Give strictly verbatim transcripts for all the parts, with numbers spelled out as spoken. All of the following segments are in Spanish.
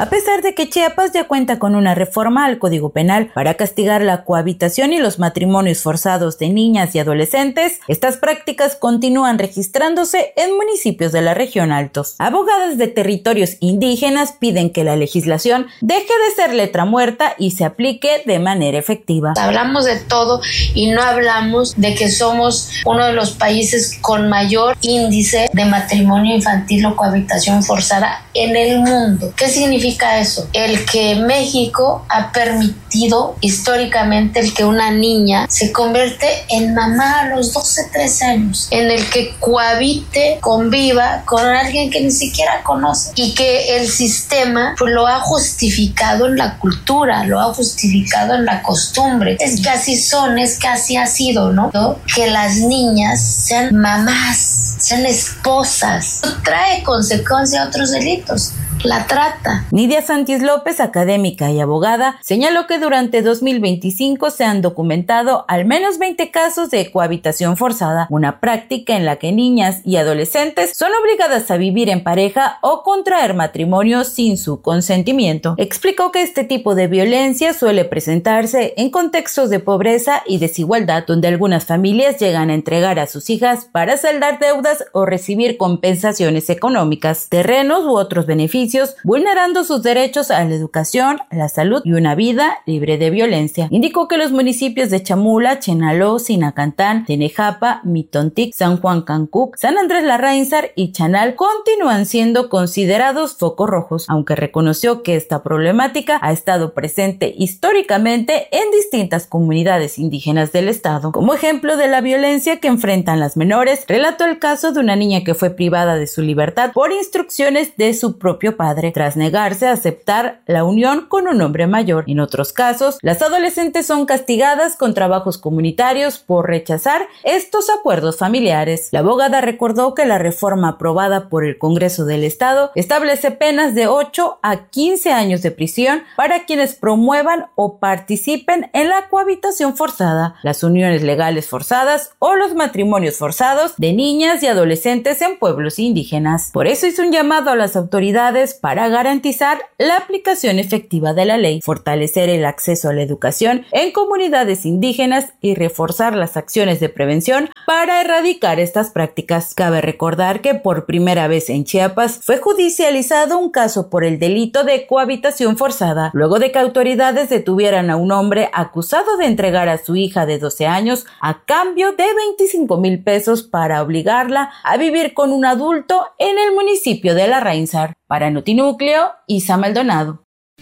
A pesar de que Chiapas ya cuenta con una reforma al Código Penal para castigar la cohabitación y los matrimonios forzados de niñas y adolescentes, estas prácticas continúan registrándose en municipios de la región altos. Abogadas de territorios indígenas piden que la legislación deje de ser letra muerta y se aplique de manera efectiva. Hablamos de todo y no hablamos de que somos uno de los países con mayor índice de matrimonio infantil o cohabitación forzada en el mundo. ¿Qué significa eso? El que México ha permitido históricamente el que una niña se convierte en mamá a los doce, trece años, en el que cohabite, conviva con alguien que ni siquiera conoce y que el sistema pues, lo ha justificado en la cultura, lo ha justificado en la costumbre. Es que así son, es que así ha sido, ¿no? ¿No? Que las niñas sean mamás, sean esposas. Trae consecuencia a otros delitos. La trata. Nidia Santis López, académica y abogada, señaló que durante dos mil veinticinco se han documentado al menos veinte casos de cohabitación forzada, una práctica en la que niñas y adolescentes son obligadas a vivir en pareja o contraer matrimonio sin su consentimiento. Explicó que este tipo de violencia suele presentarse en contextos de pobreza y desigualdad, donde algunas familias llegan a entregar a sus hijas para saldar deudas o recibir compensaciones económicas, terrenos u otros beneficios, vulnerando sus derechos a la educación, la salud y una vida libre de violencia. Indicó que los municipios de Chamula, Chenaló, Sinacantán, Tenejapa, Mitontic, San Juan Cancuc, San Andrés Larrainzar y Chanal continúan siendo considerados focos rojos, aunque reconoció que esta problemática ha estado presente históricamente en distintas comunidades indígenas del estado. Como ejemplo de la violencia que enfrentan las menores, relató el caso de una niña que fue privada de su libertad por instrucciones de su propio padre, tras negarse a aceptar la unión con un hombre mayor. En otros casos, las adolescentes son castigadas con trabajos comunitarios por rechazar estos acuerdos familiares. La abogada recordó que la reforma aprobada por el Congreso del Estado establece penas de ocho a quince años de prisión para quienes promuevan o participen en la cohabitación forzada, las uniones legales forzadas o los matrimonios forzados de niñas y adolescentes en pueblos indígenas. Por eso hizo un llamado a las autoridades para garantizar la aplicación efectiva de la ley, fortalecer el acceso a la educación en comunidades indígenas y reforzar las acciones de prevención para erradicar estas prácticas. Cabe recordar que por primera vez en Chiapas fue judicializado un caso por el delito de cohabitación forzada, luego de que autoridades detuvieran a un hombre acusado de entregar a su hija de doce años a cambio de veinticinco mil pesos para obligarla a vivir con un adulto en el municipio de Larrainzar. Para Notinúcleo, Isa Maldonado.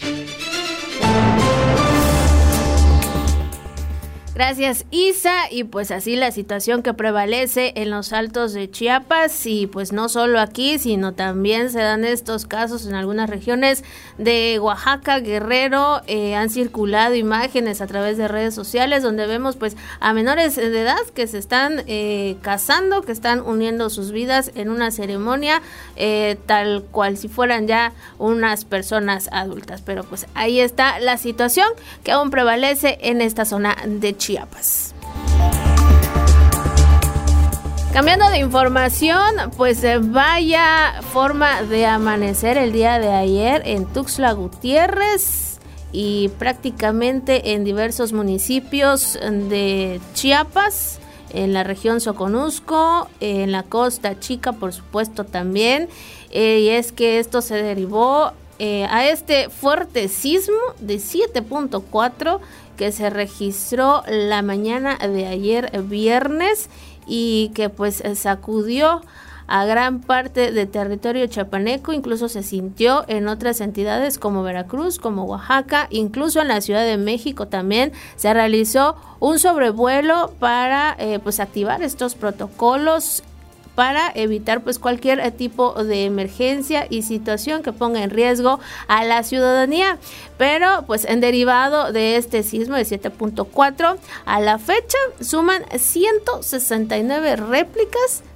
Gracias, Isa. Y pues así la situación que prevalece en los altos de Chiapas, y pues no solo aquí, sino también se dan estos casos en algunas regiones de Oaxaca, Guerrero. Eh, han circulado imágenes a través de redes sociales donde vemos pues a menores de edad que se están eh, casando, que están uniendo sus vidas en una ceremonia eh, tal cual si fueran ya unas personas adultas. Pero pues ahí está la situación que aún prevalece en esta zona de Chiapas. Cambiando de información, pues vaya forma de amanecer el día de ayer en Tuxtla Gutiérrez y prácticamente en diversos municipios de Chiapas, en la región Soconusco, en la Costa Chica, por supuesto también, eh, y es que esto se derivó eh, a este fuerte sismo de siete punto cuatro que se registró la mañana de ayer viernes y que pues sacudió a gran parte del territorio chiapaneco. Incluso se sintió en otras entidades como Veracruz, como Oaxaca, incluso en la Ciudad de México también se realizó un sobrevuelo para eh, pues activar estos protocolos para evitar pues cualquier tipo de emergencia y situación que ponga en riesgo a la ciudadanía. Pero pues en derivado de este sismo de siete punto cuatro, a la fecha suman ciento sesenta y nueve réplicas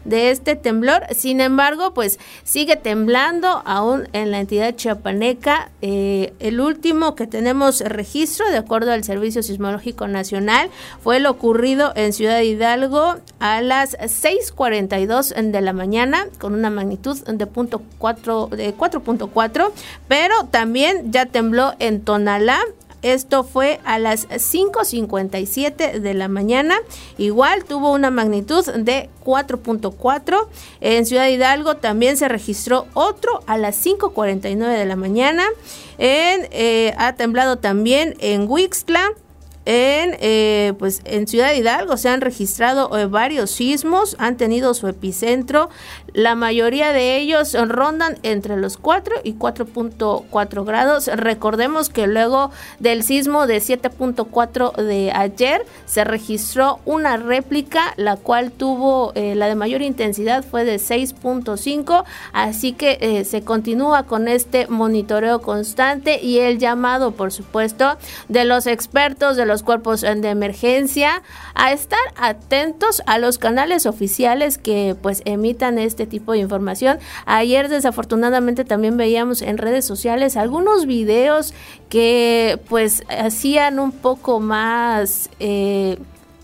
de este temblor. Sin embargo, pues sigue temblando aún en la entidad chiapaneca. Eh, el último que tenemos registro, de acuerdo al Servicio Sismológico Nacional, fue lo ocurrido en Ciudad Hidalgo a las seis cuarenta y dos de la mañana, con una magnitud de punto cuatro, de cuatro punto cuatro, pero también ya tembló en Tonalá. Esto fue a las cinco cincuenta y siete de la mañana. Igual tuvo una magnitud de cuatro punto cuatro. En Ciudad Hidalgo también se registró otro a las cinco cuarenta y nueve de la mañana. En, eh, ha temblado también en Huixtla. En, eh, pues en Ciudad Hidalgo se han registrado eh, varios sismos, han tenido su epicentro. La mayoría de ellos rondan entre los cuatro y cuatro punto cuatro grados. Recordemos que luego del sismo de siete punto cuatro de ayer se registró una réplica, la cual tuvo eh, la de mayor intensidad fue de seis punto cinco, así que eh, se continúa con este monitoreo constante y el llamado, por supuesto, de los expertos, de los cuerpos de emergencia, a estar atentos a los canales oficiales que pues emitan este tipo de información. Ayer desafortunadamente también veíamos en redes sociales algunos videos que pues hacían un poco más eh,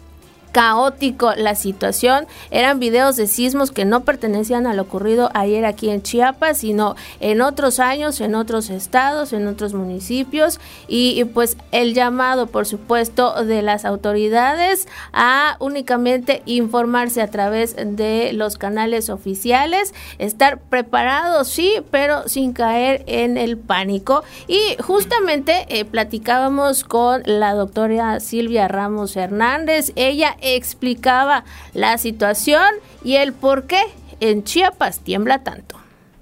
caótico la situación. Eran videos de sismos que no pertenecían a lo ocurrido ayer aquí en Chiapas, sino en otros años, en otros estados, en otros municipios, y, y pues el llamado, por supuesto, de las autoridades a únicamente informarse a través de los canales oficiales, estar preparados, sí, pero sin caer en el pánico. Y justamente eh, platicábamos con la doctora Silvia Ramos Hernández. Ella explicaba la situación y el por qué en Chiapas tiembla tanto.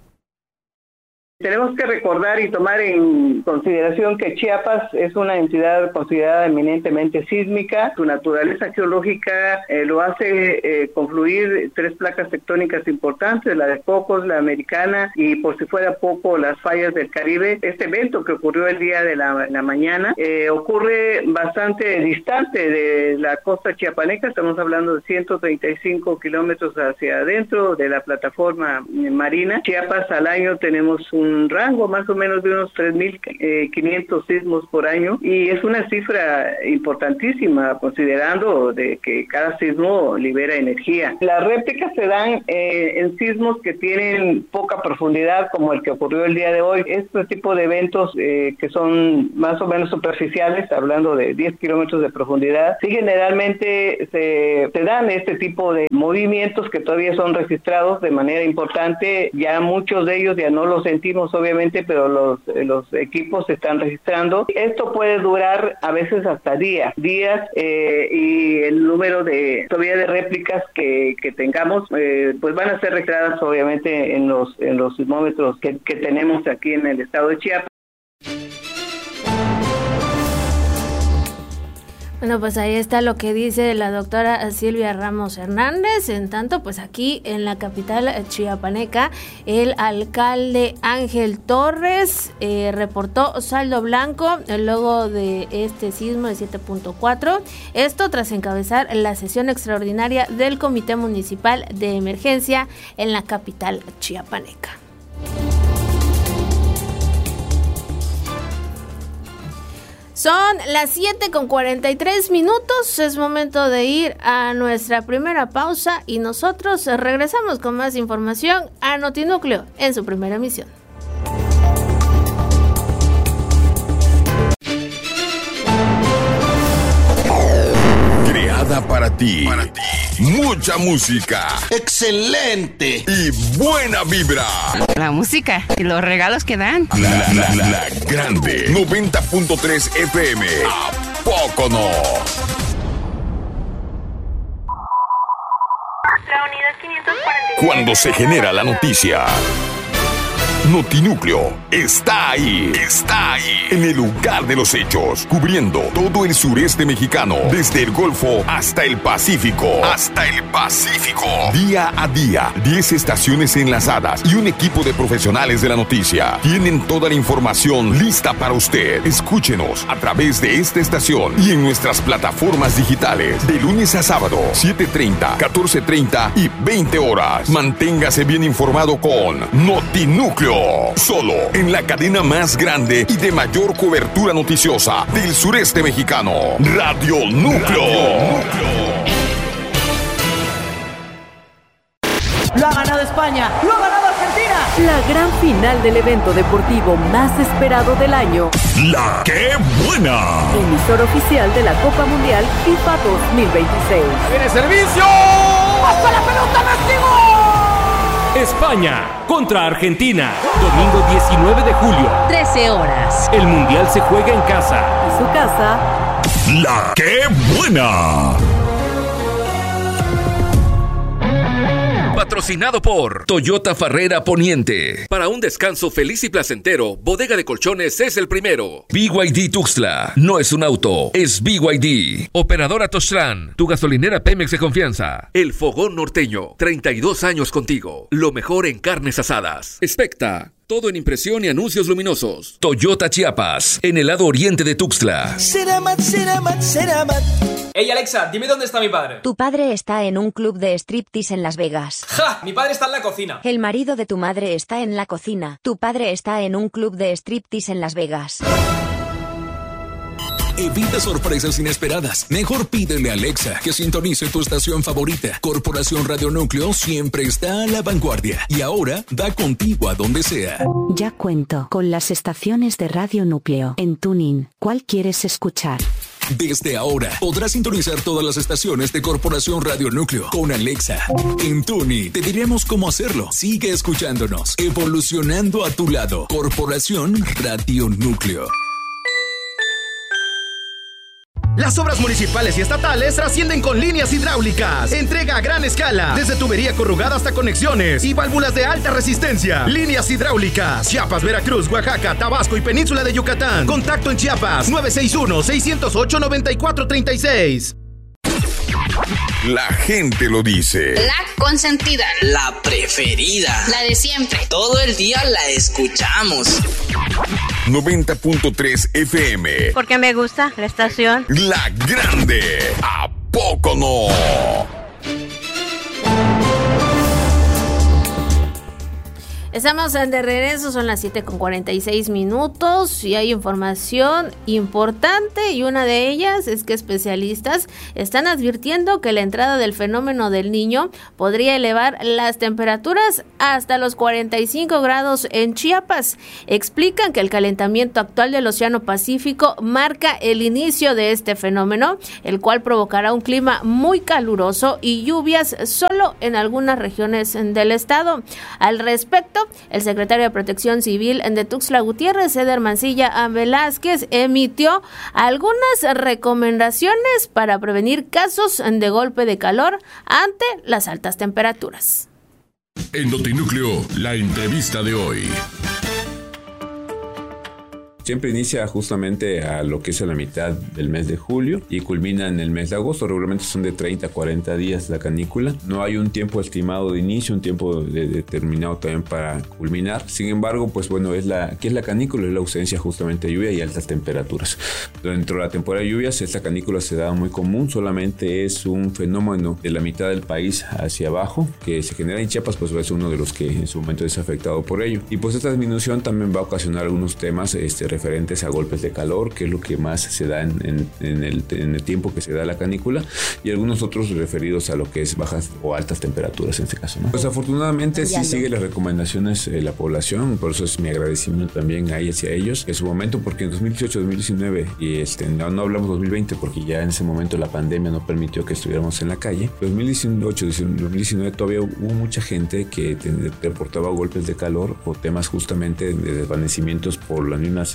Tenemos que recordar y tomar en consideración que Chiapas es una entidad considerada eminentemente sísmica. Su naturaleza geológica eh, lo hace eh, confluir tres placas tectónicas importantes, la de Cocos, la americana y, por si fuera poco, las fallas del Caribe. Este evento que ocurrió el día de la, la mañana eh, ocurre bastante distante de la costa chiapaneca. Estamos hablando de ciento treinta y cinco kilómetros hacia adentro de la plataforma marina. Chiapas al año tenemos un un rango más o menos de unos tres mil quinientos sismos por año, y es una cifra importantísima considerando de que cada sismo libera energía. Las réplicas se dan eh, en sismos que tienen poca profundidad, como el que ocurrió el día de hoy. Este tipo de eventos eh, que son más o menos superficiales, hablando de diez kilómetros de profundidad, sí generalmente se, se dan este tipo de movimientos que todavía son registrados de manera importante. Ya muchos de ellos ya no los sentimos obviamente, pero los, los equipos se están registrando. Esto puede durar a veces hasta días, días eh, y el número de todavía de réplicas que, que tengamos, eh, pues van a ser registradas obviamente en los en los sismómetros que, que tenemos aquí en el estado de Chiapas. Bueno, pues ahí está lo que dice la doctora Silvia Ramos Hernández. En tanto, pues aquí en la capital chiapaneca, el alcalde Ángel Torres eh, reportó saldo blanco luego de este sismo de siete punto cuatro. Esto tras encabezar la sesión extraordinaria del Comité Municipal de Emergencia en la capital chiapaneca. Son las siete con cuarenta y tres minutos, es momento de ir a nuestra primera pausa y nosotros regresamos con más información a Notinúcleo en su primera emisión. Creada para ti. Para ti. Mucha música. ¡Excelente! Y buena vibra. La música y los regalos que dan. La, la, la, la grande. noventa punto tres F M. ¿A poco no? La unidad quinientos cuarenta y seis. Cuando se genera la noticia, Notinúcleo está ahí, está ahí, en el lugar de los hechos, cubriendo todo el sureste mexicano, desde el Golfo hasta el Pacífico, hasta el Pacífico. Día a día, diez estaciones enlazadas y un equipo de profesionales de la noticia tienen toda la información lista para usted. Escúchenos a través de esta estación y en nuestras plataformas digitales, de lunes a sábado, siete treinta, catorce treinta y veinte horas. Manténgase bien informado con Notinúcleo, solo en la cadena más grande y de mayor cobertura noticiosa del sureste mexicano, Radio Núcleo. Lo ha ganado España, lo ha ganado Argentina. La gran final del evento deportivo más esperado del año. La ¡Qué buena! Emisor oficial de la Copa Mundial FIFA dos mil veintiséis. ¡Viene servicio! ¡Hasta la pelota, Messi! España contra Argentina. Domingo diecinueve de julio. trece horas. El Mundial se juega en casa. Y su casa. La ¡Qué buena! Patrocinado por Toyota Farrera Poniente. Para un descanso feliz y placentero, Bodega de Colchones es el primero. B Y D Tuxtla. No es un auto, es B Y D. Operadora Toztlán, tu gasolinera Pemex de confianza. El Fogón Norteño. treinta y dos años contigo. Lo mejor en carnes asadas. Expecta. Todo en impresión y anuncios luminosos. Toyota Chiapas, en el lado oriente de Tuxtla. Ceramat, Ceramat, Ceramat. Ey Alexa, dime dónde está mi padre. Tu padre está en un club de striptease en Las Vegas. ¡Ja! Mi padre está en la cocina. El marido de tu madre está en la cocina. Tu padre está en un club de striptease en Las Vegas. Evita sorpresas inesperadas. Mejor pídele a Alexa que sintonice tu estación favorita. Corporación Radio Núcleo siempre está a la vanguardia y ahora va contigo a donde sea. Ya cuento con las estaciones de Radio Núcleo en TuneIn. ¿Cuál quieres escuchar? Desde ahora podrás sintonizar todas las estaciones de Corporación Radio Núcleo con Alexa. En TuneIn te diremos cómo hacerlo. Sigue escuchándonos, evolucionando a tu lado. Corporación Radio Núcleo. Las obras municipales y estatales trascienden con líneas hidráulicas. Entrega a gran escala, desde tubería corrugada hasta conexiones y válvulas de alta resistencia. Líneas hidráulicas, Chiapas, Veracruz, Oaxaca, Tabasco y Península de Yucatán. Contacto en Chiapas, nueve seis uno, seis cero ocho, nueve cuatro tres seis. La gente lo dice. La consentida. La preferida. La de siempre. Todo el día la escuchamos. noventa punto tres F M. Porque me gusta la estación. La grande. ¿A poco no? Estamos de regreso, son las siete con cuarenta y seis minutos y hay información importante y una de ellas es que especialistas están advirtiendo que la entrada del fenómeno del Niño podría elevar las temperaturas hasta los cuarenta y cinco grados en Chiapas. Explican que el calentamiento actual del Océano Pacífico marca el inicio de este fenómeno, el cual provocará un clima muy caluroso y lluvias solo en algunas regiones del estado. Al respecto, el secretario de Protección Civil de Tuxtla Gutiérrez, Eder Mancilla Velázquez, emitió algunas recomendaciones para prevenir casos de golpe de calor ante las altas temperaturas. En Notinúcleo, la entrevista de hoy. Siempre inicia justamente a lo que es a la mitad del mes de julio y culmina en el mes de agosto. Regularmente son de treinta a cuarenta días la canícula. No hay un tiempo estimado de inicio, un tiempo de, determinado también para culminar. Sin embargo, pues bueno, es la, ¿qué es la canícula? Es la ausencia justamente de lluvia y altas temperaturas. Dentro de la temporada de lluvias, esta canícula se da muy común. Solamente es un fenómeno de la mitad del país hacia abajo que se genera en Chiapas, pues es uno de los que en su momento es afectado por ello. Y pues esta disminución también va a ocasionar algunos temas este, referentes a golpes de calor, que es lo que más se da en, en, en, el, en el tiempo que se da la canícula, y algunos otros referidos a lo que es bajas o altas temperaturas en este caso, ¿no? Pues afortunadamente sí sigue las recomendaciones de la población, por eso es mi agradecimiento también ahí hacia ellos en su momento, porque en dos mil dieciocho, dos mil diecinueve y este, no, no hablamos dos mil veinte porque ya en ese momento la pandemia no permitió que estuviéramos en la calle. dos mil dieciocho, dos mil diecinueve todavía hubo mucha gente que te, te reportaba golpes de calor o temas justamente de desvanecimientos por las mismas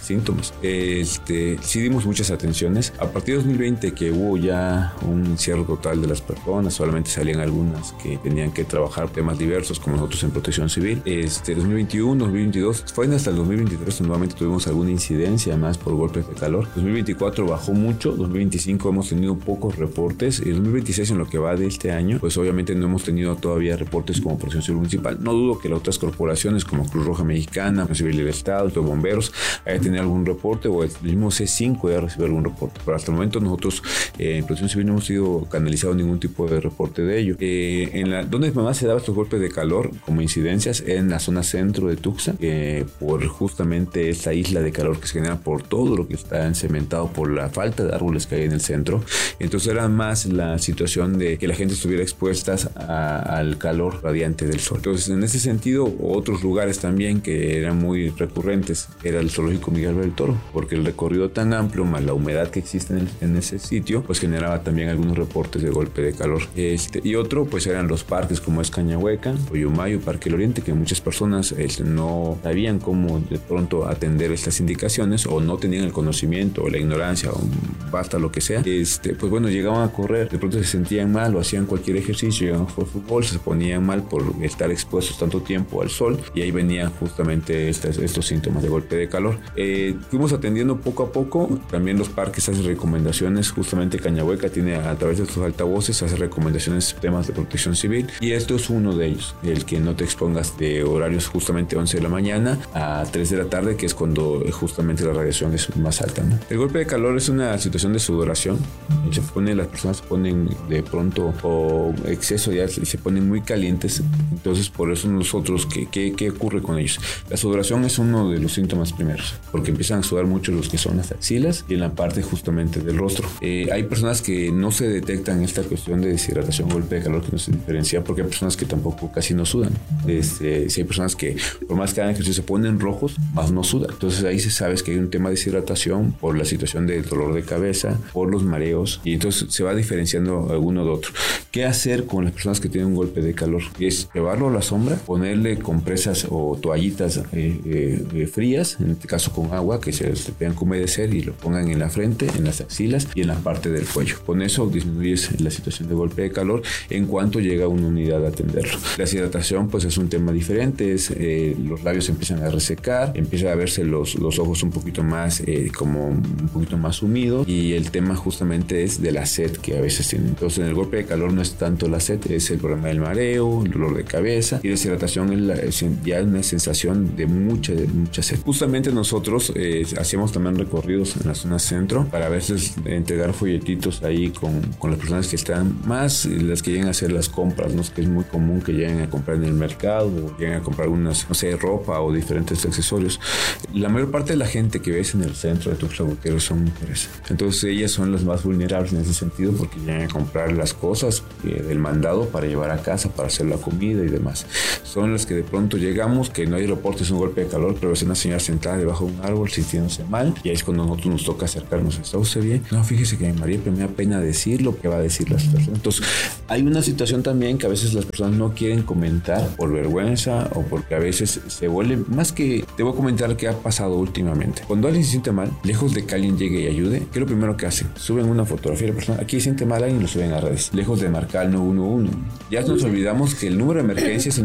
síntomas. Este, sí dimos muchas atenciones. A partir de dos mil veinte, que hubo ya un encierro total de las personas, solamente salían algunas que tenían que trabajar temas diversos, como nosotros en Protección Civil. Este, dos mil veintiuno, dos mil veintidós, fue hasta el dos mil veintitrés nuevamente tuvimos alguna incidencia más por golpes de calor. dos mil veinticuatro bajó mucho, dos mil veinticinco hemos tenido pocos reportes, y dos mil veintiséis, en lo que va de este año, pues obviamente no hemos tenido todavía reportes como Protección Civil Municipal. No dudo que las otras corporaciones como Cruz Roja Mexicana, Civil del Estado, los bomberos, haya tenido algún reporte, o el mismo C cinco haya recibido algún reporte, pero hasta el momento nosotros eh, en Protección Civil no hemos sido canalizado ningún tipo de reporte de ello. Eh, en la, donde más se daban estos golpes de calor como incidencias en la zona centro de Tuxtla, eh, por justamente esta isla de calor que se genera por todo lo que está encementado, por la falta de árboles que hay en el centro. Entonces era más la situación de que la gente estuviera expuesta a, al calor radiante del sol. Entonces, en ese sentido, otros lugares también que eran muy recurrentes era el zoológico Miguel del Toro, porque el recorrido tan amplio más la humedad que existe en, el, en ese sitio, pues generaba también algunos reportes de golpe de calor. Este, y otro pues eran los parques como es Cañahueca, Oyumayo, Parque del Oriente, que muchas personas este, no sabían cómo de pronto atender estas indicaciones, o no tenían el conocimiento, o la ignorancia, o basta lo que sea. Este, pues bueno, llegaban a correr, de pronto se sentían mal o hacían cualquier ejercicio, llegaban a jugar fútbol, se ponían mal por estar expuestos tanto tiempo al sol, y ahí venían justamente estos, estos síntomas de golpe de calor. Eh, fuimos atendiendo poco a poco. También los parques hacen recomendaciones, justamente Cañahueca tiene a través de sus altavoces, hace recomendaciones, temas de protección civil, y esto es uno de ellos, el que no te expongas de horarios justamente once de la mañana a tres de la tarde, que es cuando justamente la radiación es más alta, ¿no? El golpe de calor es una situación de sudoración. Se pone, las personas se ponen de pronto o exceso ya y se ponen muy calientes. Entonces, por eso nosotros, ¿qué, qué, qué ocurre con ellos? La sudoración es uno de los síntomas primeros, porque empiezan a sudar mucho los que son las axilas y en la parte justamente del rostro. Eh, hay personas que no se detectan esta cuestión de deshidratación, golpe de calor, que no se diferencia, porque hay personas que tampoco casi no sudan. Este, si hay personas que por más que hagan ejercicio se ponen rojos, más no sudan. Entonces ahí se sabe que hay un tema de deshidratación por la situación del dolor de cabeza, por los mareos, y entonces se va diferenciando uno de otro. ¿Qué hacer con las personas que tienen un golpe de calor? Es llevarlo a la sombra, ponerle compresas o toallitas eh, eh, frías, en este caso con agua, que se, se tengan que humedecer, y lo pongan en la frente, en las axilas y en la parte del cuello. Con eso disminuyes la situación de golpe de calor en cuanto llega a una unidad a atenderlo. La deshidratación pues es un tema diferente, es, eh, los labios empiezan a resecar, empieza a verse los, los ojos un poquito más eh, como un poquito más sumidos, y el tema justamente es de la sed que a veces tienen. Entonces en el golpe de calor no es tanto la sed, es el problema del mareo, el dolor de cabeza, y la deshidratación es, la, es ya una sensación de mucha, de mucha sed. Justamente nosotros eh, hacíamos también recorridos en la zona centro para a veces entregar folletitos ahí con, con las personas que están más, las que llegan a hacer las compras, ¿no? Que es muy común que lleguen a comprar en el mercado, o lleguen a comprar unas, no sé, ropa o diferentes accesorios. La mayor parte de la gente que ves en el centro de Tuxtla Gutiérrez son mujeres. Entonces ellas son las más vulnerables en ese sentido, porque llegan a comprar las cosas eh, del mandado para llevar a casa, para hacer la comida y demás. Son las que de pronto llegamos, que no hay reportes, un golpe de calor, pero es una señora sentada debajo de un árbol sintiéndose mal, y ahí es cuando nosotros nos toca acercarnos. ¿Está usted bien? No, fíjese que María, pero me da pena decirlo, que va a decir las personas. Entonces hay una situación también que a veces las personas no quieren comentar por vergüenza, o porque a veces se vuelve más que... Te voy a comentar qué ha pasado últimamente. Cuando alguien se siente mal, lejos de que alguien llegue y ayude, ¿qué es lo primero que hacen? Suben una fotografía de la persona, aquí se siente mal alguien, y lo suben a redes, lejos de marcar el nueve uno uno. Ya nos olvidamos que el número de emergencia es el